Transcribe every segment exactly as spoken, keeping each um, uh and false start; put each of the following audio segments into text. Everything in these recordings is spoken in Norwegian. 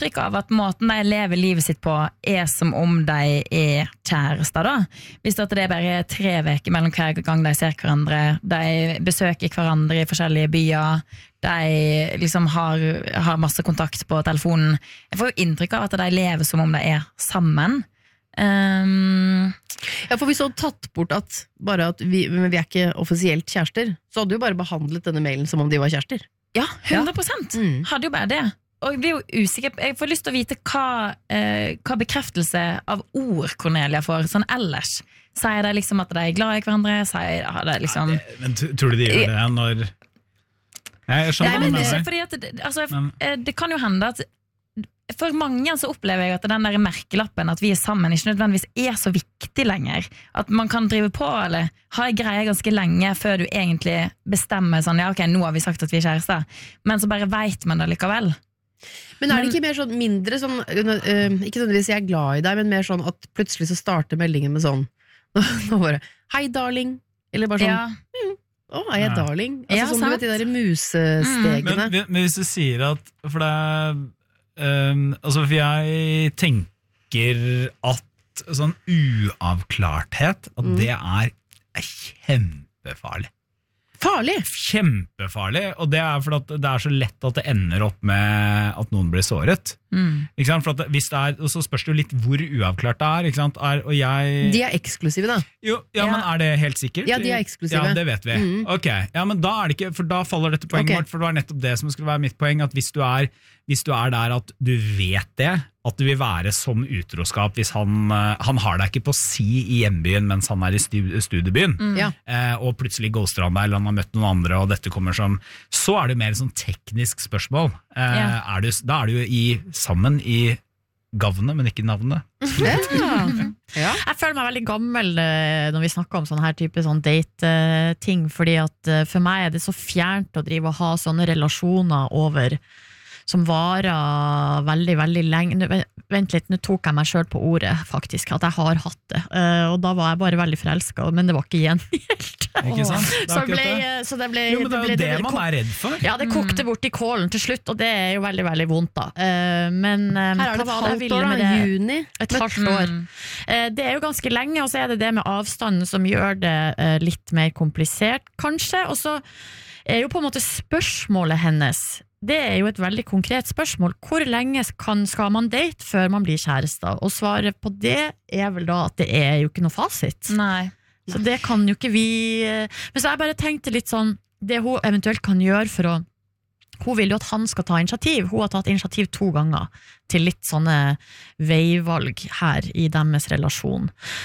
inntrykk av at måten de lever livet sitt på er som om de er kjærester da. Hvis det er bare tre veker mellom hver gang de ser hverandre, de besøker hverandre i forskjellige byer, de liksom har, har masse kontakt på telefonen. Jeg får jo inntrykk av at de lever som om de er sammen. Um, ja, for hvis du hadde tatt bort at, bare at vi, men vi er ikke offisielt kjærester, så hadde du jo bare behandlet denne mailen som om de var kjærester. Ja, hundre prosent. Ja. Mm. Hadde jo bare det. Og jeg blir jo usikker, jeg får lyst til å vite hva, eh, hva bekreftelse av ord Cornelia får, sånn ellers. Sier de liksom at de er glad i hverandre? Sier de liksom... Ja, det, men tror du de gjør det når... Nei, jeg skjønner Nei, men, det, det, fordi at, altså, men... det kan jo hende at for mange så opplever jeg at den der merkelappen at vi er sammen ikke nødvendigvis er så viktig lenger. At man kan drive på eller ha en greie ganske lenge før du egentlig bestemmer sånn, ja ok, nå har vi sagt at vi er kjærester, men så bare vet man det likevel. Men er det ikke mer sånn mindre sånn, uh, ikke nødvendigvis jeg er glad i deg, men mer sånn at plutselig så starter meldingen med sånn, nå bare, hei darling, eller bare sånn, ja. mm, å, er jeg ja. darling? Altså ja, sånn, sant? Du vet de der musestegene. Mm. Men, men hvis du sier at, for det er Um, altså for jeg tenker at sånn uavklarthet at mm. det er, er kjempefarlig. Farlig? Kjempefarlig, og det er fordi det er så lett at det ender opp med at noen blir såret. Mm. Ikke sant? For at hvis det er, og så spørs det jo litt hvor uavklart det er, ikke sant? Er, og jeg... De er eksklusive da. Jo, ja, ja, men er det helt sikkert? Ja, de er eksklusive. Ja, det vet vi. Mm. Ok, ja, men da er det ikke, for da faller dette poenget okay. vårt, for det var nettopp det som skulle være mitt poeng, at hvis du er, hvis du er der at du vet det, at det vil være som utroskap hvis han, han har deg ikke på si i hjembyen mens han er i studiebyen, mm. eh, og plutselig ghoster han deg, eller han har møtt noen andre, og dette kommer som, så er det mer sånn teknisk spørsmål. Eh, ja. er du, da er du jo i, sammen i gavnet, men ikke navnet. Ja. Ja. Jeg føler meg veldig gammel når vi snakker om sånne her type sånn date-ting, fordi at for meg er det så fjernt å drive og ha sånne relasjoner over som varer veldig, veldig lenge. Vent litt, nå tok jeg meg selv på ordet, faktisk, at jeg har hatt det. Og da var jeg bare veldig forelsket, men det var ikke gjengjeldt. Ikke sant? Det så, ble, så det ble... Jo, men det er jo det, det, det man er redd for. Ja, det kokte bort i kålen til slutt, og det er jo veldig, veldig vondt da. Men her er det et halvt år da, juni. Et halvt år. Det er jo ganske lenge, og så er det det med avstanden som gjør det litt mer komplisert, kanskje. Og så er jo på en måte spørsmålet hennes, det er jo et veldig konkret spørsmål. Hvor lenge kan, skal man date før man blir kjærester? Og svaret på det er vel da at det er jo ikke noe fasit. Nei. Så det kan jo ikke vi... Men så jeg bare tenkte litt sånn, det hun eventuelt kan gjøre for å... Hun vil jo at han skal ta initiativ. Hun har tatt initiativ to ganger til litt sånne veivalg her i deres relasjon.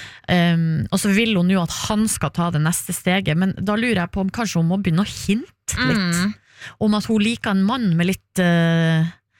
Um, og så vil hun jo at han skal ta det neste steget, men da lurer jeg på om kanskje hun må begynne å hinte litt. Mm. Om at hun liker en mann med litt uh,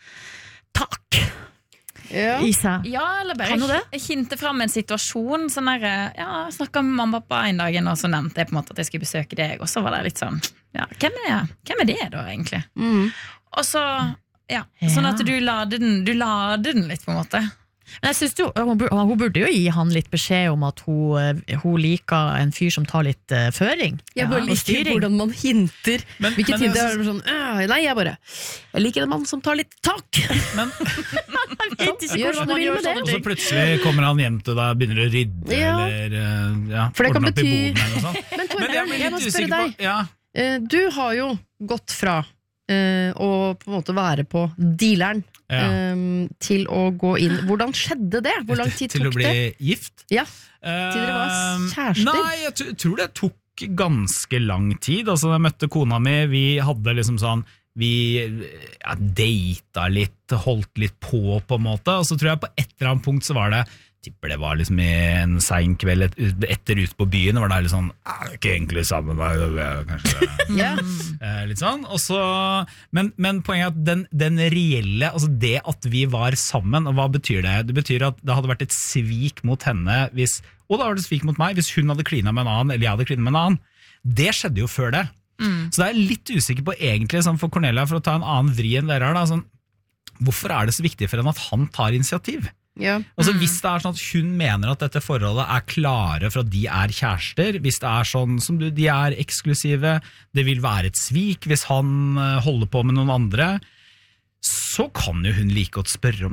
tak ja. i seg. Ja, eller bare hinte frem en situasjon sånn der, ja, jeg snakket med mamma og pappa en dag og så nevnte jeg på en måte at jeg skulle besøke deg, og så var det litt sånn, ja, hvem er, hvem er det da egentlig? Mm. Og så, ja, sånn at du lader den, du lader den litt på en måte. Men jeg synes jo, hun, hun burde jo gi han litt beskjed om at hun, hun liker en fyr som tar litt uh, føring. Jeg bare ja, liker hvordan man hinter. Men, Hvilket men, hinter er sånn, nei, jeg bare jeg liker en mann som tar litt tak. Men jeg vet ikke hvordan du vil med det. Og så plutselig kommer han hjem til deg, begynner å rydde ja. eller uh, ja, for det kan bety men, men Torne, jeg, jeg må spørre deg ja. uh, du har jo gått fra uh, å på en måte være på dealeren ja. um, til å gå inn. Hvordan skjedde det? Hvor lang tid tok det? Til å bli gift? Ja, til dere var kjærester. Nei, jeg t- tror det tok ganske lang tid. Altså, jeg møtte kona mi, vi hadde liksom sånn, vi ja, data litt, holdt litt på på en måte, og så tror jeg på et eller annet punkt så var det tipper det var liksom i en sen kveld et, etter ut på byen, var det litt sånn, er det ikke egentlig sammen med deg, kanskje ja. eh, litt sånn, og så men, men poenget er at den, den reelle, altså det at vi var sammen, og hva betyr det? Det betyr at det hadde vært et svik mot henne hvis, og det var et svik mot meg hvis hun hadde klinet med en annen, eller jeg hadde klinet med en annen. Det skjedde jo før det. Mm. Så det er litt usikker på egentlig, sånn for Cornelia, for å ta en annen vri enn dere har da, sånn, hvorfor er det så viktig for henne at han tar initiativ? Ja. Altså hvis det er sånn at hun mener at dette forholdet er klare for at de er kjærester, hvis det er sånn som du, de er eksklusive, det vil være et svik hvis han holder på med noen andre, så kan jo hun like godt spørre om